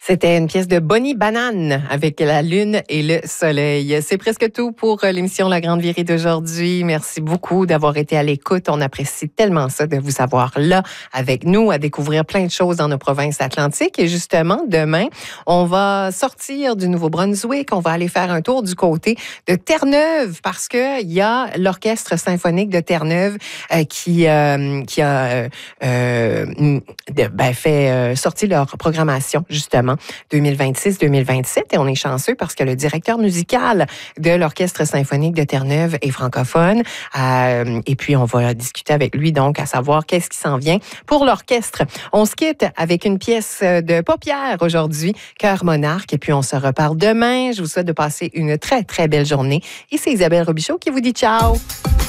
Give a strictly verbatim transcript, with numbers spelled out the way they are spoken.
C'était une pièce de Bonnie Banane avec la lune et le soleil. C'est presque tout pour l'émission La Grande Virée d'aujourd'hui. Merci beaucoup d'avoir été à l'écoute. On apprécie tellement ça de vous avoir là avec nous à découvrir plein de choses dans nos provinces atlantiques. Et justement, demain, on va sortir du Nouveau-Brunswick. On va aller faire un tour du côté de Terre-Neuve parce qu'il y a l'Orchestre symphonique de Terre-Neuve euh, qui, euh, qui a euh, de, ben, fait euh, sortir leur programmation, justement, deux mille vingt-six deux mille vingt-sept. Et on est chanceux parce que le directeur musical de l'Orchestre symphonique de Terre-Neuve est francophone. Euh, et puis, on va discuter avec lui, donc, à savoir qu'est-ce qui s'en vient pour l'orchestre. On se quitte avec une pièce de paupières aujourd'hui, Cœur Monarque. Et puis, on se reparle demain. Je vous souhaite de passer une très, très belle journée. Et c'est Isabelle Robichaud qui vous dit ciao!